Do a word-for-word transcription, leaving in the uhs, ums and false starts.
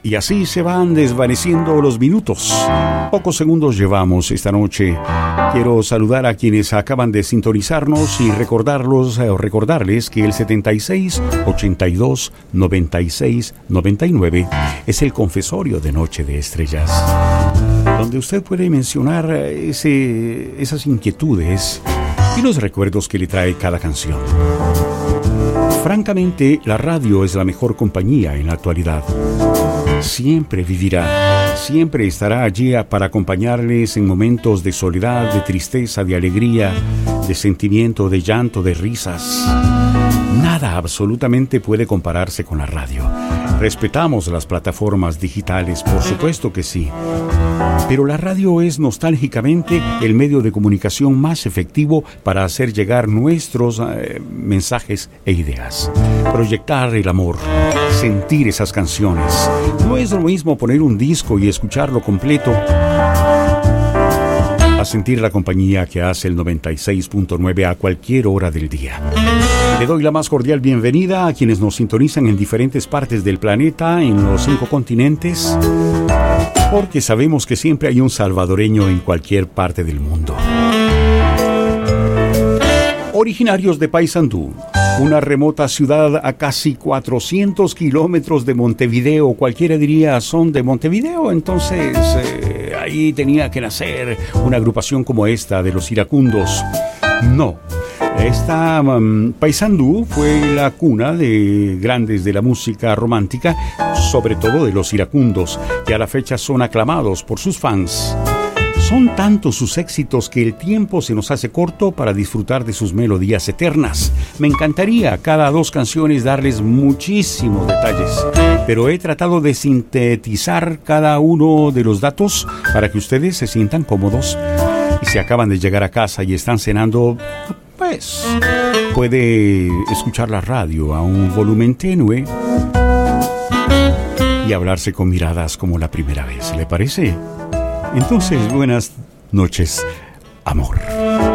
Y así se van desvaneciendo los minutos. Pocos segundos llevamos esta noche. Quiero saludar a quienes acaban de sintonizarnos y recordarlos, o recordarles que el setenta y seis, ochenta y dos, noventa y seis, noventa y nueve es el confesorio de Noche de Estrellas, donde usted puede mencionar ese, esas inquietudes y los recuerdos que le trae cada canción. Francamente, la radio es la mejor compañía en la actualidad. Siempre vivirá, siempre estará allí para acompañarles en momentos de soledad, de tristeza, de alegría, de sentimiento, de llanto, de risas. Nada absolutamente puede compararse con la radio. Respetamos las plataformas digitales, por supuesto que sí. Pero la radio es nostálgicamente el medio de comunicación más efectivo para hacer llegar nuestros eh, mensajes e ideas. Proyectar el amor, sentir esas canciones. No es lo mismo poner un disco y escucharlo completo a sentir la compañía que hace el noventa y seis punto nueve a cualquier hora del día. Le doy la más cordial bienvenida a quienes nos sintonizan en diferentes partes del planeta, en los cinco continentes, porque sabemos que siempre hay un salvadoreño en cualquier parte del mundo. Originarios de Paysandú, una remota ciudad a casi cuatrocientos kilómetros de Montevideo. Cualquiera diría, son de Montevideo, entonces eh, ahí tenía que nacer una agrupación como esta de los iracundos. No. Esta um, Paysandú fue la cuna de grandes de la música romántica, sobre todo de los iracundos, que a la fecha son aclamados por sus fans. Son tantos sus éxitos que el tiempo se nos hace corto para disfrutar de sus melodías eternas. Me encantaría cada dos canciones darles muchísimos detalles, pero he tratado de sintetizar cada uno de los datos para que ustedes se sientan cómodos. Y si acaban de llegar a casa y están cenando, pues puede escuchar la radio a un volumen tenue y hablarse con miradas como la primera vez. ¿Le parece? Entonces, buenas noches, amor.